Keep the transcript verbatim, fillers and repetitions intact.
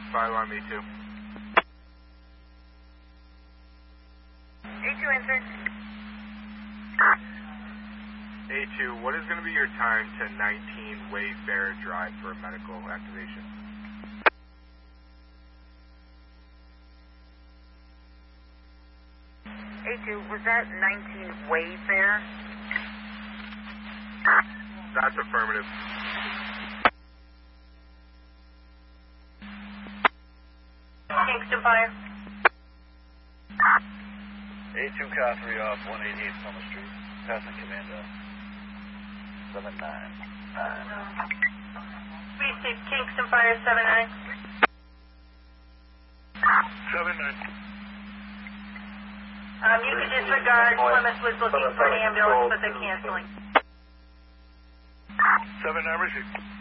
Five on me too. A two answer. A two, what is going to be your time to nineteen Wayfarer Drive for medical activation? A two, was that nineteen Wayfarer? That's affirmative. Kingston Fire. A two, car three off, one eighty-eight Summer Street. Passing Commando. seven nine. Receive Kingston Fire seven nine. seven nine. Um, you can disregard. Plymouth was looking for an ambulance, but they're canceling. seven nine, receive.